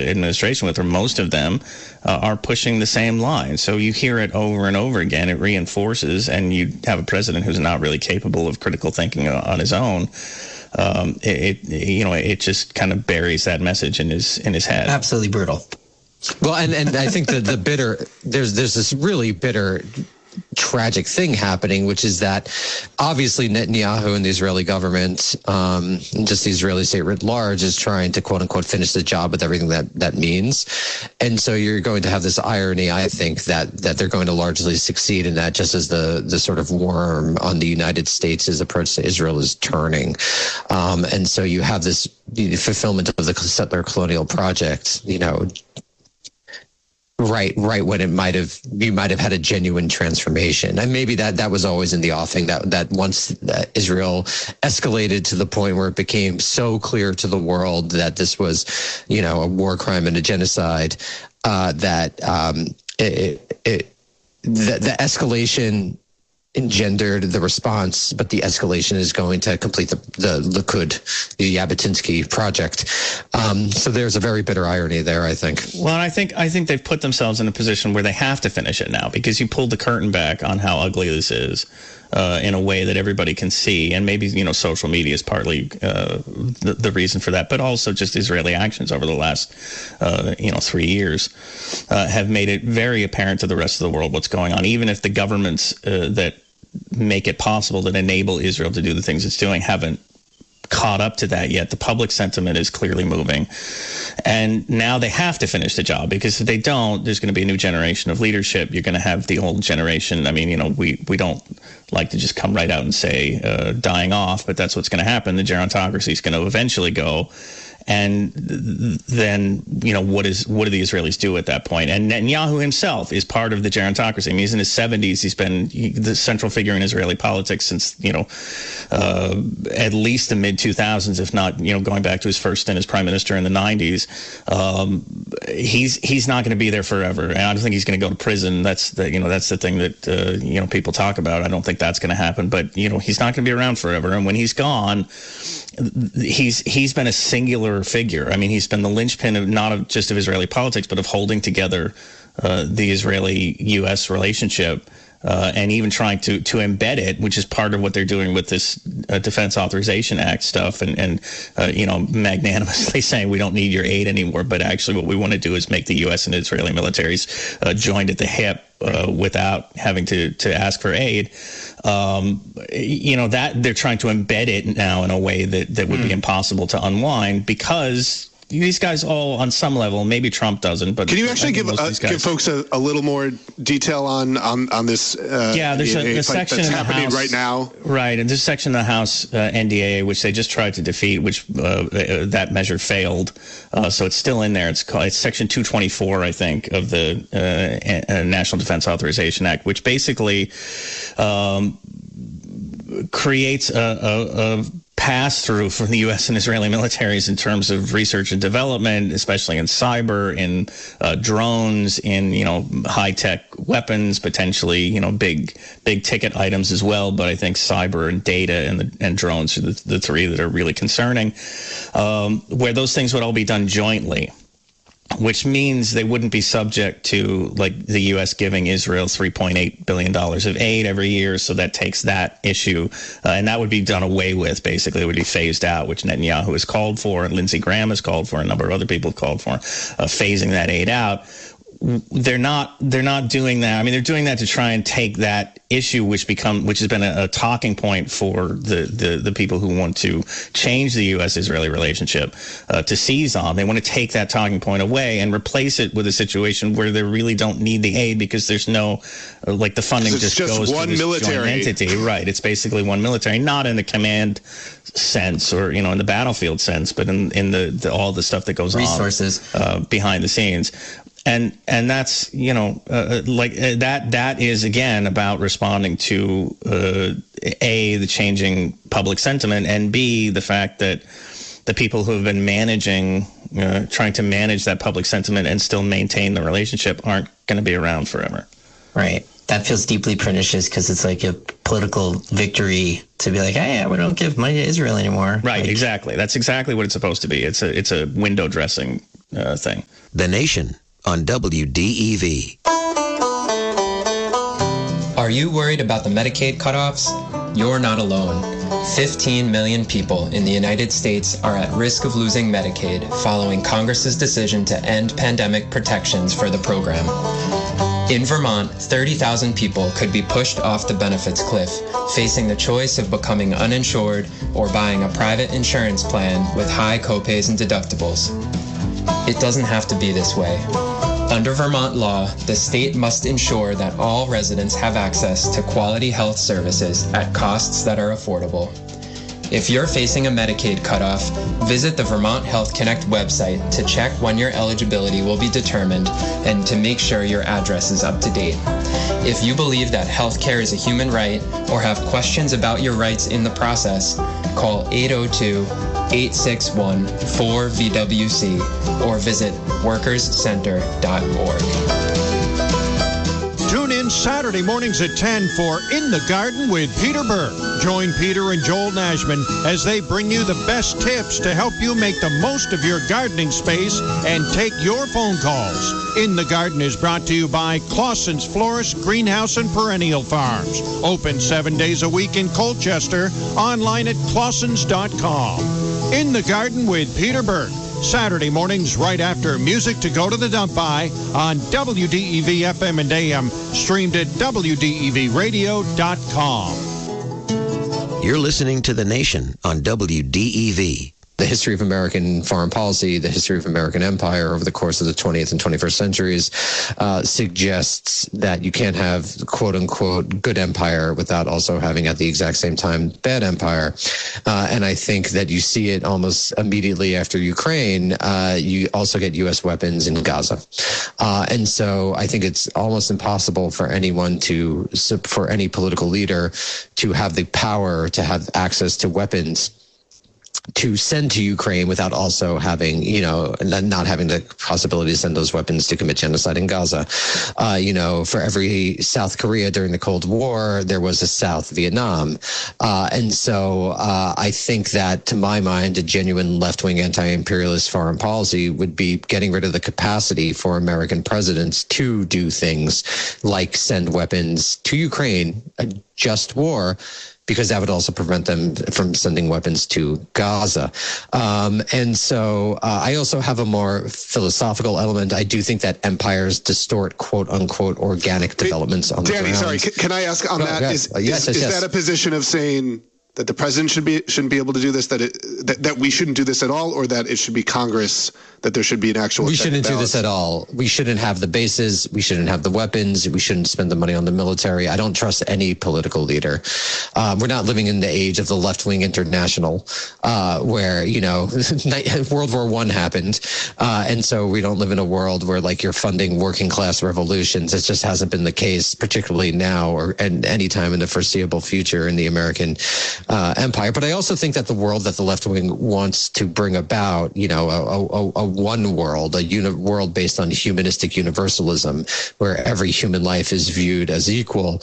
administration with, or most of them, are pushing the same line. So you hear it over and over again. It reinforces, and you have a president who's not really capable of critical thinking on his own. It just kind of buries that message in his head. Absolutely brutal. Well, and I think the bitter, there's this really bitter, tragic thing happening, which is that obviously Netanyahu and the Israeli government, and just the Israeli state writ large, is trying to quote unquote finish the job with everything that means. And so you're going to have this irony, I think, that they're going to largely succeed in that, just as the sort of worm on the United States' approach to Israel is turning. And so you have this fulfillment of the settler colonial project, right when you might have had a genuine transformation. And maybe that was always in the offing, that once Israel escalated to the point where it became so clear to the world that this was, a war crime and a genocide, that the escalation engendered the response, but the escalation is going to complete the Likud, the Jabotinsky project. So there's a very bitter irony there, I think. Well, I think they've put themselves in a position where they have to finish it now, because you pulled the curtain back on how ugly this is in a way that everybody can see. And maybe, social media is partly the reason for that, but also just Israeli actions over the last, 3 years have made it very apparent to the rest of the world what's going on, even if the governments that make it possible, that enable Israel to do the things it's doing, haven't caught up to that yet. The public sentiment is clearly moving, and now they have to finish the job, because if they don't, there's going to be a new generation of leadership. You're going to have the old generation. I mean, we don't like to just come right out and say dying off, but that's what's going to happen. The gerontocracy is going to eventually go. And then, what do the Israelis do at that point? And Netanyahu himself is part of the gerontocracy. I mean, he's in his 70s. He's been the central figure in Israeli politics since, at least the mid-2000s, if not, going back to his first stint as prime minister in the 90s. He's not going to be there forever. And I don't think he's going to go to prison. That's the thing that, people talk about. I don't think that's going to happen. But, he's not going to be around forever. And when he's gone, he's been a singular figure. I mean, he's been the linchpin of not just of Israeli politics, but of holding together the Israeli-U.S. relationship, and even trying to embed it, which is part of what they're doing with this Defense Authorization Act stuff, and magnanimously saying we don't need your aid anymore. But actually, what we want to do is make the U.S. and Israeli militaries joined at the hip without having to ask for aid. That they're trying to embed it now in a way that would be impossible to unwind, because these guys all, on some level, maybe Trump doesn't, but can you actually give folks a little more detail on this? There's a section that's in the happening House right now, right? And this section of the House NDAA, which they just tried to defeat, which that measure failed, so it's still in there. It's Section 224, I think, of the National Defense Authorization Act, which basically creates a pass-through for the U.S. and Israeli militaries in terms of research and development, especially in cyber, in drones, in high-tech weapons, potentially big ticket items as well. But I think cyber and data and drones are the three that are really concerning, where those things would all be done jointly, which means they wouldn't be subject to, like, the U.S. giving Israel $3.8 billion of aid every year. So that takes that issue, and that would be done away with, basically. It would be phased out, which Netanyahu has called for, and Lindsey Graham has called for, and a number of other people have called for, phasing that aid out. They're not doing that. I mean, they're doing that to try and take that issue, which has been a talking point for the people who want to change the U.S.-Israeli relationship, to seize on. They want to take that talking point away and replace it with a situation where they really don't need the aid, because there's no, the funding just goes one to this military joint entity. Right. It's basically one military, not in the command sense or, in the battlefield sense, but in the all the stuff that goes resources on behind the scenes. And that's, that is, again, about responding to, A, the changing public sentiment, and B, the fact that the people who have been trying to manage that public sentiment and still maintain the relationship aren't going to be around forever. Right. That feels deeply pernicious, because it's like a political victory to be like, hey, we don't give money to Israel anymore. Right, exactly. That's exactly what it's supposed to be. It's a window dressing thing. The Nation on WDEV. Are you worried about the Medicaid cutoffs? You're not alone. 15 million people in the United States are at risk of losing Medicaid following Congress's decision to end pandemic protections for the program. In Vermont, 30,000 people could be pushed off the benefits cliff, facing the choice of becoming uninsured or buying a private insurance plan with high copays and deductibles. It doesn't have to be this way. Under Vermont law, the state must ensure that all residents have access to quality health services at costs that are affordable. If you're facing a Medicaid cutoff, visit the Vermont Health Connect website to check when your eligibility will be determined and to make sure your address is up to date. If you believe that healthcare is a human right or have questions about your rights in the process, call 802-861-4VWC or visit workerscenter.org. Tune in Saturday mornings at 10 for In the Garden with Peter Burke. Join Peter and Joel Nashman as they bring you the best tips to help you make the most of your gardening space and take your phone calls. In the Garden is brought to you by Clausen's Florist, Greenhouse, and Perennial Farms. Open 7 days a week in Colchester. Online at clausens.com. In the Garden with Peter Burke. Saturday mornings right after Music to Go to the Dump By on WDEV FM and AM, streamed at WDEVradio.com. You're listening to The Nation on WDEV. The history of American foreign policy, the history of American empire over the course of the 20th and 21st centuries suggests that you can't have quote-unquote good empire without also having at the exact same time bad empire. And I think that you see it almost immediately after Ukraine. You also get U.S. weapons in Gaza. And so I think it's almost impossible for anyone for any political leader to have the power to have access to weapons to send to Ukraine without also having, not having the possibility to send those weapons to commit genocide in Gaza. For every South Korea during the Cold War, there was a South Vietnam. And so I think that, to my mind, a genuine left-wing anti-imperialist foreign policy would be getting rid of the capacity for American presidents to do things like send weapons to Ukraine, a just war, because that would also prevent them from sending weapons to Gaza. And so I also have a more philosophical element. I do think that empires distort, quote unquote, organic developments on Danny, the ground. sorry, can I ask on that? Yes. Is that a position of saying that the president shouldn't be able to do this, that we shouldn't do this at all, or that it should be Congress, that there should be an actual We shouldn't do this at all. We shouldn't have the bases. We shouldn't have the weapons. We shouldn't spend the money on the military. I don't trust any political leader. We're not living in the age of the left-wing international, where, World War I happened. And so we don't live in a world where you're funding working class revolutions. It just hasn't been the case, particularly now or at any time in the foreseeable future in the American empire. But I also think that the world that the left wing wants to bring about, a one world, a world based on humanistic universalism, where every human life is viewed as equal,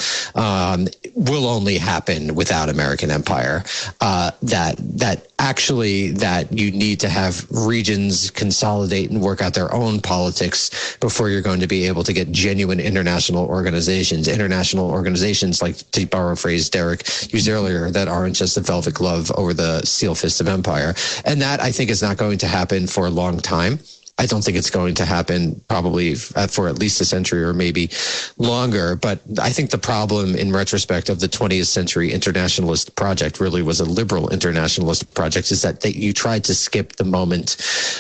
will only happen without American empire. That you need to have regions consolidate and work out their own politics before you're going to be able to get genuine international organizations, like, to borrow a phrase Derek used earlier, that aren't just a velvet glove over the steel fist of empire. And that, I think, is not going to happen for a long time. I don't think it's going to happen probably for at least a century or maybe longer. But I think the problem in retrospect of the 20th century internationalist project really was a liberal internationalist project, is that you tried to skip the moment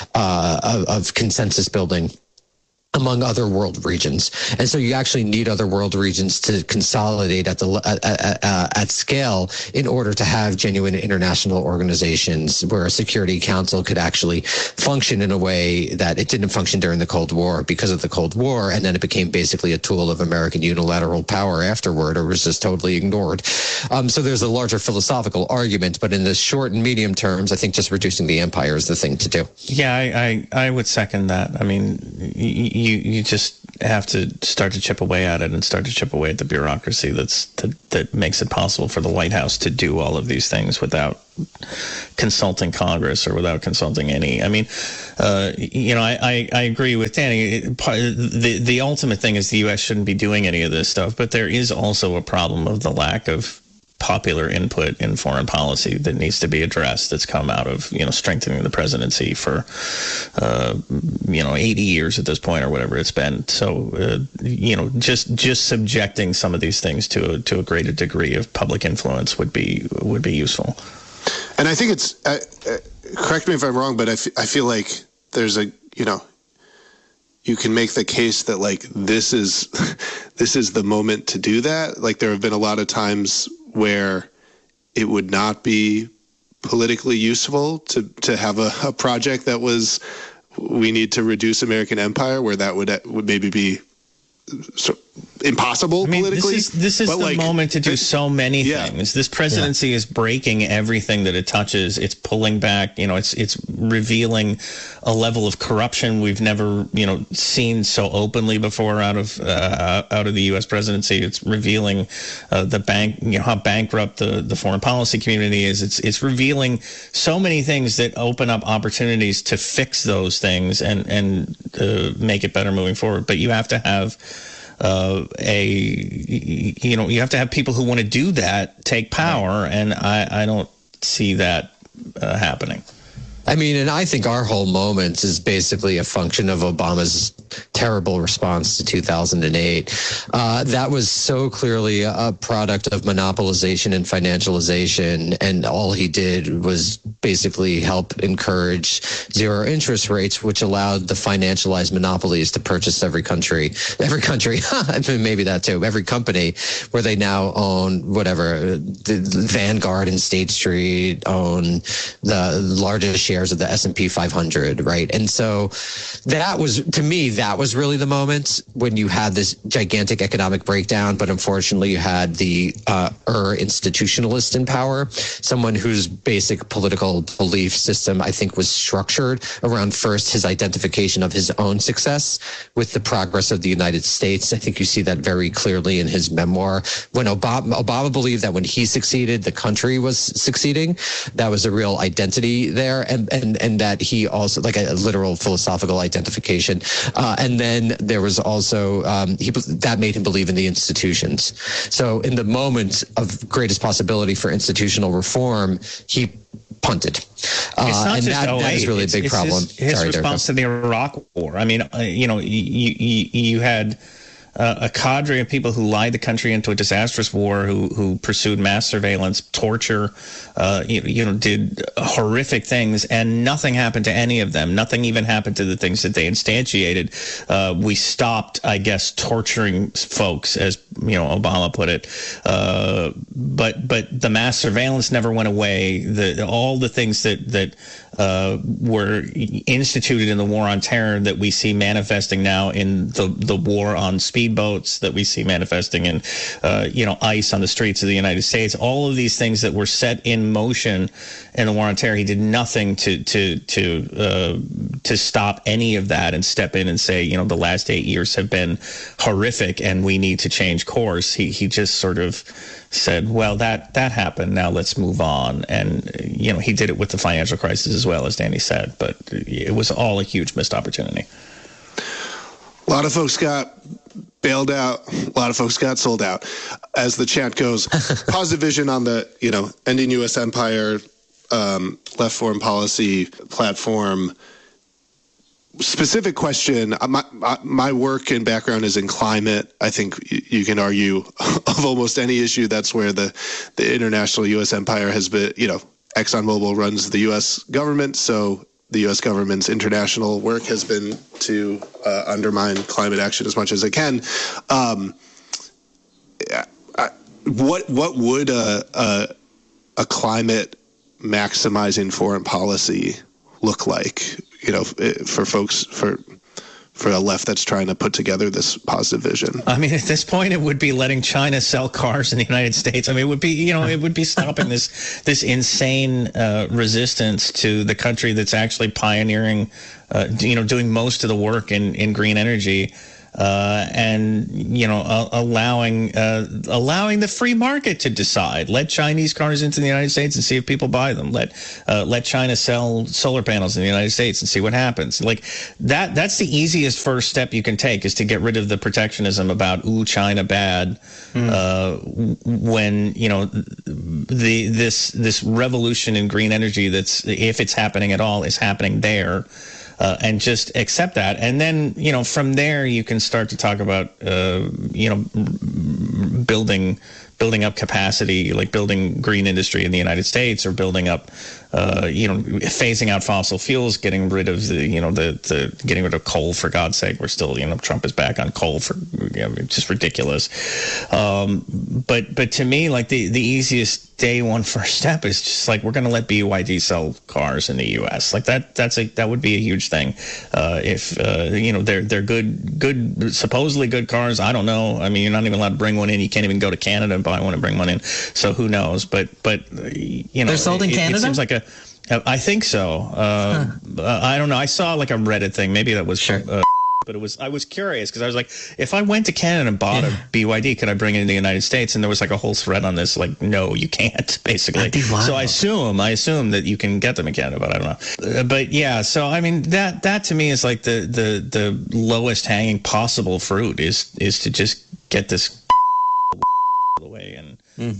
of consensus building among other world regions. And so you actually need other world regions to consolidate at scale in order to have genuine international organizations where a Security Council could actually function in a way that it didn't function during the Cold War because of the Cold War. And then it became basically a tool of American unilateral power afterward, or was just totally ignored. So there's a larger philosophical argument, but in the short and medium terms, I think just reducing the empire is the thing to do. Yeah, I would second that. I mean, you just have to start to chip away at it and start to chip away at the bureaucracy that makes it possible for the White House to do all of these things without consulting Congress or without consulting any. I mean, I agree with Danny. The ultimate thing is the U.S. shouldn't be doing any of this stuff, but there is also a problem of the lack of popular input in foreign policy that needs to be addressed. That's come out of strengthening the presidency for 80 years at this point or whatever it's been. So just subjecting some of these things to a greater degree of public influence would be useful. And I think it's correct me if I'm wrong, but I feel like there's you can make the case that like this is the moment to do that. Like there have been a lot of times where it would not be politically useful to have a project that was, we need to reduce American empire, where that would maybe be impossible politically. This is the moment to do so many things. This presidency is breaking everything that it touches. It's pulling back. It's revealing a level of corruption we've never seen so openly before out of the U.S. presidency. It's revealing how bankrupt the foreign policy community is. It's revealing so many things that open up opportunities to fix those things and make it better moving forward. But you have to have you have to have people who want to do that take power, and I don't see that happening. I mean, and I think our whole moment is basically a function of Obama's terrible response to 2008. That was so clearly a product of monopolization and financialization, and all he did was basically help encourage zero interest rates, which allowed the financialized monopolies to purchase every country, maybe that too, every company, where they now own whatever, the Vanguard and State Street own the largest share of the S&P 500, right? And so that was, to me, that was really the moment when you had this gigantic economic breakdown, but unfortunately you had the institutionalist in power, someone whose basic political belief system, I think, was structured around first his identification of his own success with the progress of the United States. I think you see that very clearly in his memoir. When Obama believed that when he succeeded, the country was succeeding, that was a real identity there. And that he also, like a literal philosophical identification. And then there was also, that made him believe in the institutions. So in the moment of greatest possibility for institutional reform, he punted. And that is really a big problem. His response to the Iraq War. I mean, you had a cadre of people who lied the country into a disastrous war, who pursued mass surveillance, torture, did horrific things, and nothing happened to any of them. Nothing even happened to the things that they instantiated. We stopped, I guess, torturing folks, as Obama put it. But the mass surveillance never went away. All the things that were instituted in the war on terror that we see manifesting now in the war on speedboats, that we see manifesting in ICE on the streets of the United States. All of these things that were set in motion in the war on terror, he did nothing to stop any of that and step in and say, the last 8 years have been horrific and we need to change course. He just sort of said, well, that happened, now let's move on. And he did it with the financial crisis as well, as Danny said, but it was all a huge missed opportunity. A lot of folks got bailed out. A lot of folks got sold out. As the chant goes, positive vision on the, ending U.S. empire, left foreign policy platform. Specific question. My work and background is in climate. I think you can argue of almost any issue. That's where the international U.S. empire has been, ExxonMobil runs the U.S. government. So the U.S. government's international work has been to undermine climate action as much as it can. What would a climate maximizing foreign policy look like? For folks, for for a left that's trying to put together this positive vision? I mean, at this point, it would be letting China sell cars in the United States. I mean, it would be, it would be stopping this insane resistance to the country that's actually pioneering, doing most of the work in green energy. And allowing the free market to decide. Let Chinese cars into the United States and see if people buy them. Let China sell solar panels in the United States and see what happens. Like that's the easiest first step you can take, is to get rid of the protectionism about China bad. When this revolution in green energy, that's, if it's happening at all, is happening there. And just accept that. And then, from there you can start to talk about, building up capacity, like building green industry in the United States, or building up, phasing out fossil fuels, getting rid of getting rid of coal, for God's sake. We're still, Trump is back on coal for, just ridiculous. But to me, like the easiest day one first step is just like, we're going to let BYD sell cars in the U.S. Like that would be a huge thing. If they're good, supposedly good cars. I don't know. I mean, you're not even allowed to bring one in. You can't even go to Canada and buy one and bring one in. So who knows? But they're sold in Canada. It seems like I think so. I don't know. I saw like a Reddit thing. Maybe that was sure. But I was curious, because I was like, if I went to Canada and bought a BYD, could I bring it into the United States? And there was like a whole thread on this, like, no, you can't, basically. So I assume that you can get them in Canada, but I don't know. But yeah, so I mean, that to me is like the lowest hanging possible fruit is to just get this away and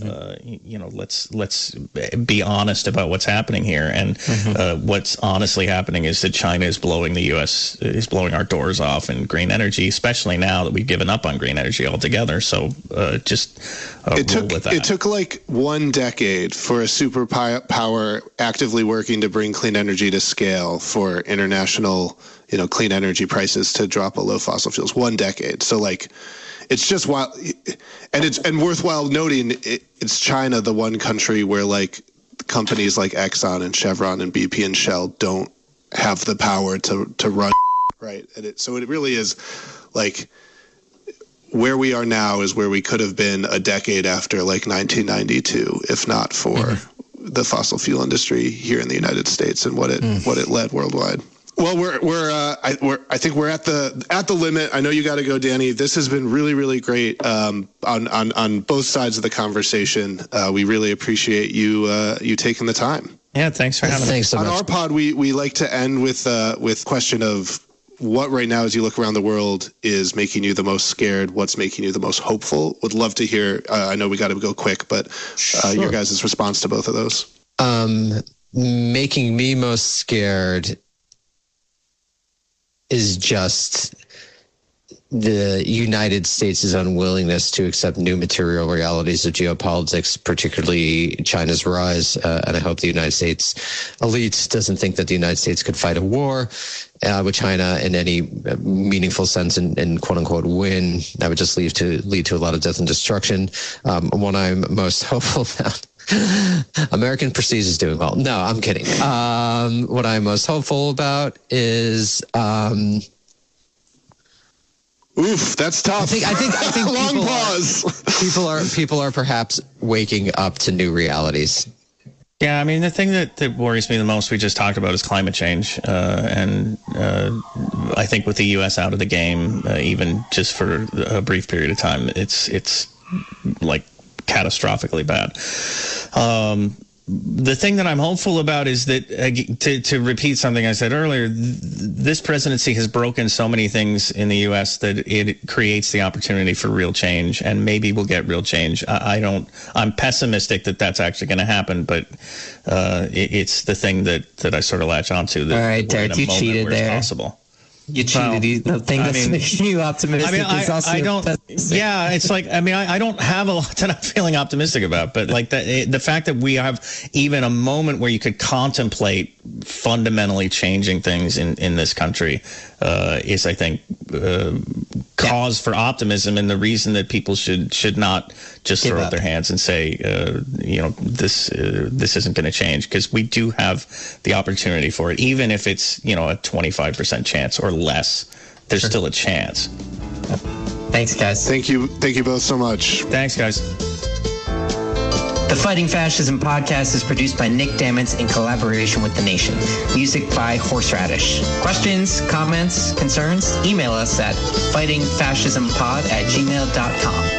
let's be honest about what's happening here. And what's honestly happening is that China is blowing the U.S. is blowing our doors off in green energy, especially now that we've given up on green energy altogether. So roll with that. It took like 1 decade for a superpower actively working to bring clean energy to scale for international, clean energy prices to drop below fossil fuels. 1 decade. So like, it's just wild, and worthwhile noting, it's China, the one country where like companies like Exxon and Chevron and BP and Shell don't have the power to run, right? And so it really is like, where we are now is where we could have been a decade after like 1992, if not for the fossil fuel industry here in the United States and what it led worldwide. Well, I think we're at the limit. I know you got to go, Danny. This has been really, really great on both sides of the conversation. We really appreciate you taking the time. Yeah, thanks for having me. Thanks so much. On our pod, we like to end with question of what right now, as you look around the world, is making you the most scared. What's making you the most hopeful? Would love to hear. I know we got to go quick, but your guys' response to both of those. Making me most scared is just the United States' unwillingness to accept new material realities of geopolitics, particularly China's rise. And I hope the United States elite doesn't think that the United States could fight a war with China in any meaningful sense and quote unquote win. That would just lead to a lot of death and destruction. What I'm most hopeful about. American prestige is doing well. No, I'm kidding. What I'm most hopeful about is oof, that's tough. I think long pause. People are perhaps waking up to new realities. Yeah, I mean, the thing that worries me the most, we just talked about, is climate change. And I think with the U.S. out of the game, even just for a brief period of time, it's like catastrophically bad. The thing that I'm hopeful about is that, to repeat something I said earlier, this presidency has broken so many things in the U.S. that it creates the opportunity for real change, and maybe we'll get real change. I'm pessimistic that that's actually going to happen, but it's the thing that I sort of latch onto. That all right, Derek, you cheated there. Possible. You cheated. The thing that's making you optimistic is also pessimistic. Yeah, it's like, I don't have a lot that I'm feeling optimistic about, but like the fact that we have even a moment where you could contemplate fundamentally changing things in this country is, I think, cause for optimism, and the reason that people should not just throw up their hands and say, this isn't going to change, because we do have the opportunity for it, even if it's, a 25% chance or less there's still a chance. Thanks, guys. Thank you both so much. Thanks, guys. The Fighting Fascism podcast is produced by Nick Damons in collaboration with The Nation. Music by Horseradish. Questions, comments, concerns? Email us at fightingfascismpod@gmail.com.